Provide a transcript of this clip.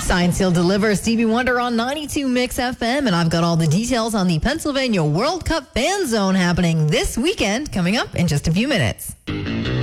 Science Hill delivers Stevie Wonder on 92 Mix FM, and I've got all the details on the Pennsylvania World Cup Fan Zone happening this weekend, coming up in just a few minutes.